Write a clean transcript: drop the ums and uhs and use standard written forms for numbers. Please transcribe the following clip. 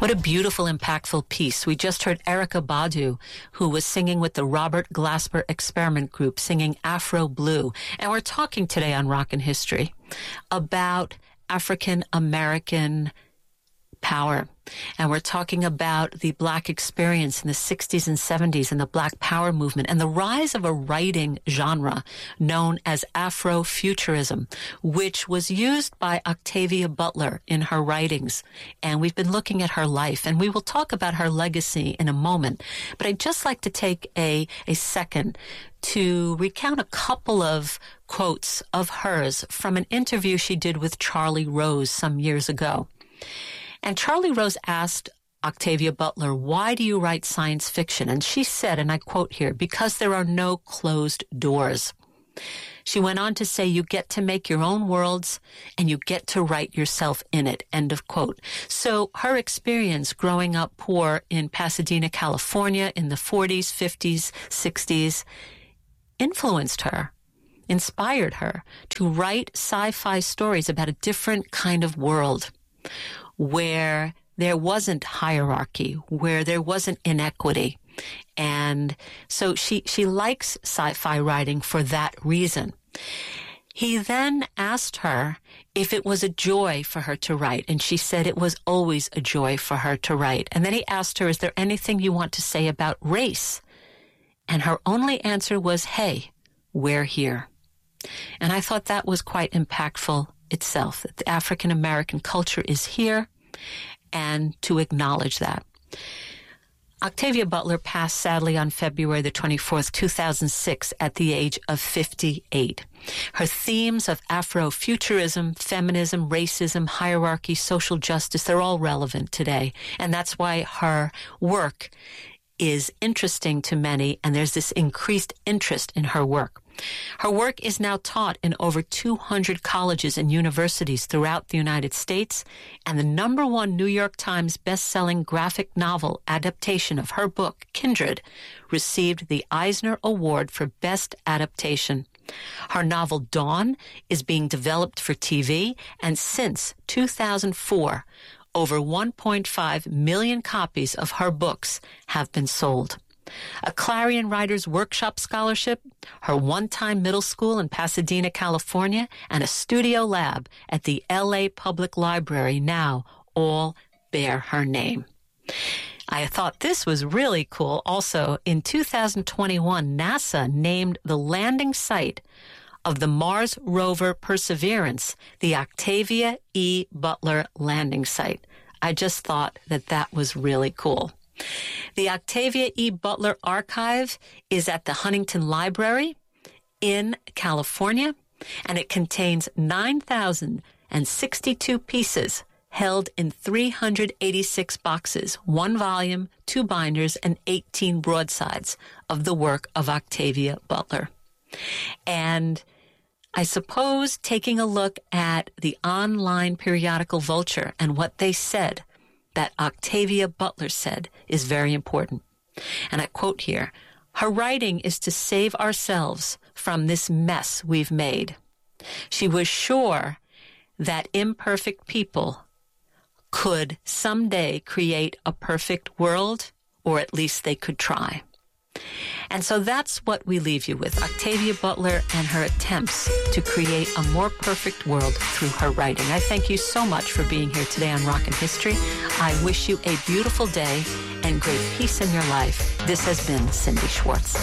What a beautiful, impactful piece. We just heard Erykah Badu, who was singing with the Robert Glasper Experiment Group, singing Afro Blue. And we're talking today on Rockin' History about African American power. And we're talking about the Black experience in the 60s and 70s and the Black Power movement and the rise of a writing genre known as Afrofuturism, which was used by Octavia Butler in her writings. And we've been looking at her life, and we will talk about her legacy in a moment. But I'd just like to take a second to recount a couple of quotes of hers from an interview she did with Charlie Rose some years ago. And Charlie Rose asked Octavia Butler, why do you write science fiction? And she said, and I quote here, because there are no closed doors. She went on to say, you get to make your own worlds and you get to write yourself in it, end of quote. So her experience growing up poor in Pasadena, California in the 40s, 50s, 60s influenced her, inspired her to write sci-fi stories about a different kind of world, where there wasn't hierarchy, where there wasn't inequity. And so she likes sci-fi writing for that reason. He then asked her if it was a joy for her to write, and she said it was always a joy for her to write. And then he asked her, is there anything you want to say about race? And her only answer was, hey, we're here. And I thought that was quite impactful itself, that the African American culture is here, and to acknowledge that. Octavia Butler passed sadly on February the 24th, 2006, at the age of 58. Her themes of Afrofuturism, feminism, racism, hierarchy, social justice, they're all relevant today. And that's why her work is interesting to many, and there's this increased interest in her work. Her work is now taught in over 200 colleges and universities throughout the United States, and the #1 New York Times best-selling graphic novel adaptation of her book, Kindred, received the Eisner Award for Best Adaptation. Her novel, Dawn, is being developed for TV, and since 2004, over 1.5 million copies of her books have been sold. A Clarion Writers Workshop Scholarship, her one-time middle school in Pasadena, California, and a studio lab at the LA Public Library now all bear her name. I thought this was really cool. Also, in 2021, NASA named the landing site of the Mars rover Perseverance the Octavia E. Butler landing site. I just thought that was really cool. The Octavia E. Butler Archive is at the Huntington Library in California, and it contains 9,062 pieces held in 386 boxes, 1 volume, 2 binders, and 18 broadsides of the work of Octavia Butler. And I suppose taking a look at the online periodical Vulture and what they said that Octavia Butler said is very important. And I quote here, her writing is to save ourselves from this mess we've made. She was sure that imperfect people could someday create a perfect world, or at least they could try. And so that's what we leave you with, Octavia Butler and her attempts to create a more perfect world through her writing. I thank you so much for being here today on Rockin' History. I wish you a beautiful day and great peace in your life. This has been Cindy Schwartz.